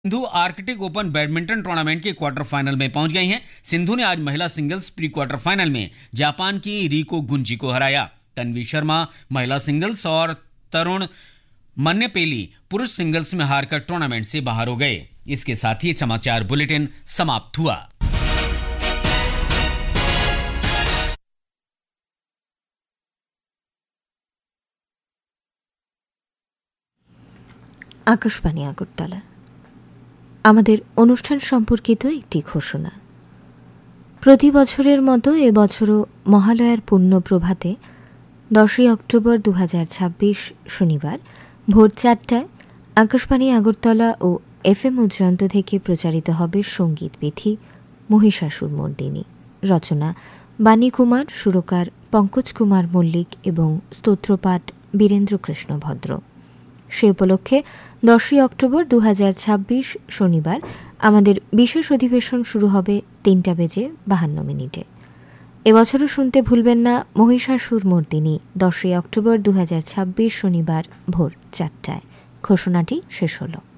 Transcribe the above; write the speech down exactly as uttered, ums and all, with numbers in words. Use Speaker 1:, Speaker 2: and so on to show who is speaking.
Speaker 1: Sindhu Arctic open badminton tournament के quarter final में पहुंच गई हैं। सिंधु ने आज महिला सिंगल्स प्री क्वार्टर फाइनल में जापान की रिको गुंजी को हराया। तन्वी शर्मा महिला सिंगल्स और तरुण मन्नेपेली पुरुष सिंगल्स में हारकर टूर्नामेंट से बाहर हो गए। इसके साथ ही समाचार बुलेटिन समाप्त हुआ।
Speaker 2: আকাশবাণী আগরতলা। আমাদের অনুষ্ঠান সম্পর্কিত একটি ঘোষণা। প্রতি বছরের মতো এবছরও মহালয়ার পুণ্য প্রভাতে দশই অক্টোবর দু হাজার ছাব্বিশ শনিবার ভোর চারটায় আকাশবাণী আগরতলা ও এফ এম উজ্জয়ন্ত থেকে প্রচারিত হবে সঙ্গীত বিথি মহিষাসুর মর্দিনী। রচনা বাণী কুমার, সুরকার পঙ্কজ কুমার মল্লিক এবং স্তোত্রপাঠ বীরেন্দ্র কৃষ্ণ ভদ্র। সে উপলক্ষে দশই অক্টোবর দু হাজার ছাব্বিশ শনিবার আমাদের বিশেষ অধিবেশন শুরু হবে তিনটা বেজে বাহান্ন মিনিটে। এবছরও শুনতে ভুলবেন না মহিষাসুর মর্দিনী, দশই অক্টোবর দু হাজার ছাব্বিশ শনিবার ভোর চারটায়। ঘোষণাটি শেষ হলো।